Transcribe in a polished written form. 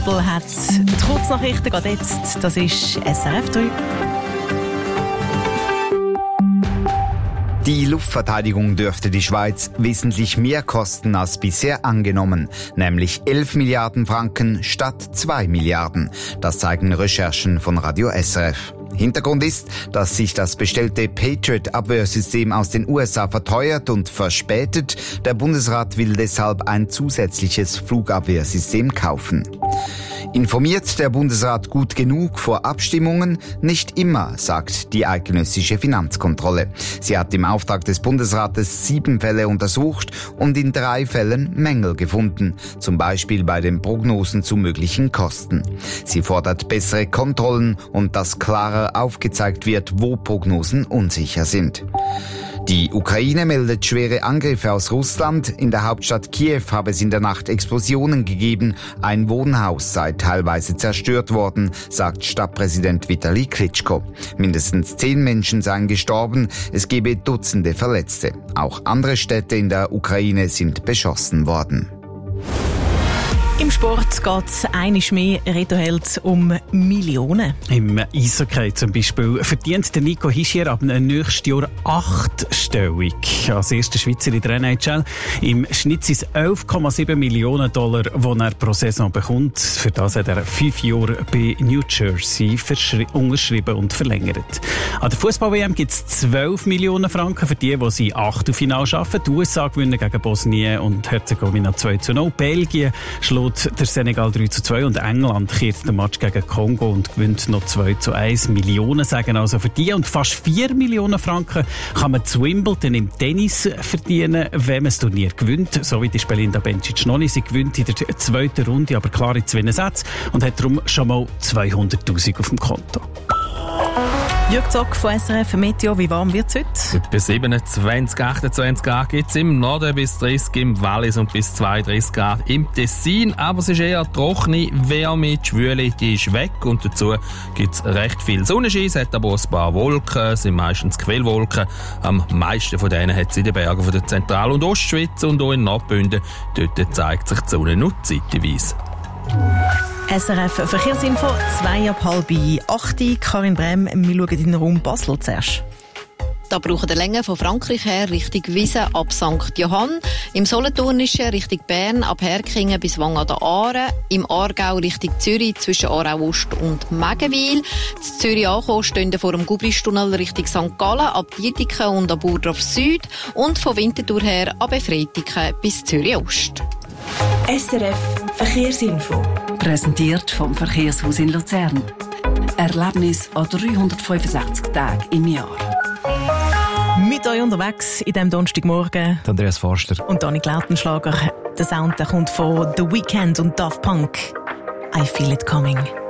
Abel hat die Kurznachrichten gerade jetzt. Das ist SRF 3. Die Luftverteidigung dürfte die Schweiz wesentlich mehr kosten als bisher angenommen, nämlich 11 Milliarden Franken statt 2 Milliarden. Das zeigen Recherchen von Radio SRF. Hintergrund ist, dass sich das bestellte Patriot-Abwehrsystem aus den USA verteuert und verspätet. Der Bundesrat will deshalb ein zusätzliches Flugabwehrsystem kaufen. Informiert der Bundesrat gut genug vor Abstimmungen? Nicht immer, sagt die eidgenössische Finanzkontrolle. Sie hat im Auftrag des Bundesrates 7 Fälle untersucht und in 3 Fällen Mängel gefunden, zum Beispiel bei den Prognosen zu möglichen Kosten. Sie fordert bessere Kontrollen und dass klarer aufgezeigt wird, wo Prognosen unsicher sind. Die Ukraine meldet schwere Angriffe aus Russland. In der Hauptstadt Kiew habe es in der Nacht Explosionen gegeben. Ein Wohnhaus sei teilweise zerstört worden, sagt Stadtpräsident Vitali Klitschko. Mindestens 10 Menschen seien gestorben. Es gebe Dutzende Verletzte. Auch andere Städte in der Ukraine sind beschossen worden. Im Sport geht es einmal mehr Redoheld um Millionen. Im Eishockey zum Beispiel verdient der Nico Hischier ab nächstes Jahr 8-stellig. Als erster Schweizer in der NHL. Im Schnitt sind es 11,7 Millionen $, die er pro Saison bekommt. Für das hat er 5 Jahre bei New Jersey unterschrieben und verlängert. An der Fußball-WM gibt es 12 Millionen Franken für die sie Achtelfinale schaffen. Die USA gewinnen gegen Bosnien und Herzegowina 2-0. Belgien schlägt der Senegal 3-2 und England kehrt den Match gegen Kongo und gewinnt noch 2-1. Millionen sagen also für die. Und fast 4 Millionen Franken kann man zu Wimbledon im Tennis verdienen, wenn man das Turnier gewinnt. So wie die Belinda Bencic noch nicht. Sie gewinnt in der 2. Runde, aber klar in 2 Sätzen und hat darum schon mal 200'000 auf dem Konto. Jürg Zock von SRF Meteo, wie warm wird es heute? Bis 27, 28 Grad gibt es im Norden, bis 30 im Wallis und bis 32 Grad im Tessin. Aber es ist eher trockene Wärme, die Schwüle die ist weg und dazu gibt es recht viel Sonnenschein. Es hat aber ein paar Wolken, es sind meistens Quellwolken. Am meisten von denen hat es in den Bergen von der Zentral- und Ostschweiz und auch in Nordbünden. Dort zeigt sich die Sonne nur zeitweise. SRF Verkehrsinfo, 7:30. Karin Brem, wir schauen in den Raum Basel zuerst. Da brauchen die Länge von Frankreich her Richtung Wiesen ab St. Johann, im Solothurnischen Richtung Bern ab Herkingen bis Wang an der Aare, im Aargau Richtung Zürich zwischen Aarau-Ost und Megenwil. In Zürich ankommen stehen vor dem Gubristunnel Richtung St. Gallen ab Dietiken und ab Burdorf Süd und von Winterthur her ab Efretiken bis Zürich-Ost. SRF Verkehrsinfo. Präsentiert vom Verkehrshaus in Luzern. Erlebnis an 365 Tagen im Jahr. Mit euch unterwegs in diesem Donnerstagmorgen. Andreas Forster. Und Dani Glautenschlager. Der Sound kommt von The Weeknd und Daft Punk. I Feel It Coming.